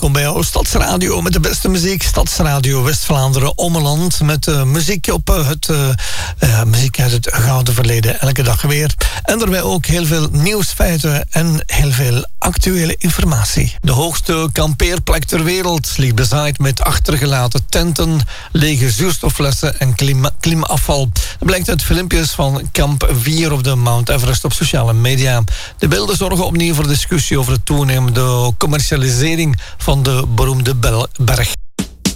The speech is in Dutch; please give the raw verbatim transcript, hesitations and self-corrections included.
welkom bij jouw Stadsradio met de beste muziek. Stadsradio West-Vlaanderen Ommeland met uh, muziek op uh, het uh, uh, muziek uit het gouden verleden. Elke dag weer. En daarbij ook heel veel nieuwsfeiten en heel veel actuele informatie. De hoogste kampeerplek ter wereld ligt bezaaid met achtergelaten tenten, lege zuurstofflessen en klima- klimafval. Dat blijkt uit filmpjes van kamp vier op de Mount Everest op sociale media. De beelden zorgen opnieuw voor discussie over de toenemende commercialisering van de beroemde bel- berg.